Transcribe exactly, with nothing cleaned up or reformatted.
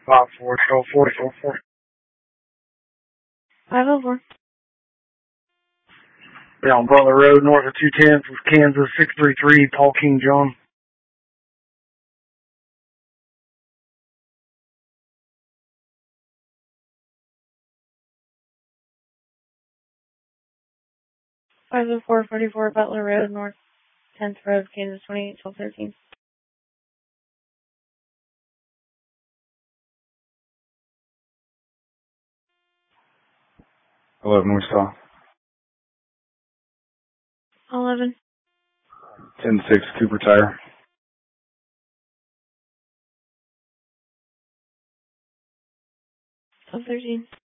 five four, show four four four. five oh four. Down Butler Road, north of two ten, Kansas, six three three, Paul King John. five oh four, forty-four, Butler Road, north tenth Road, Kansas, twenty-eight twelve thirteen. eleven North South. eleven. ten six, Cooper Tire. twelve thirteen.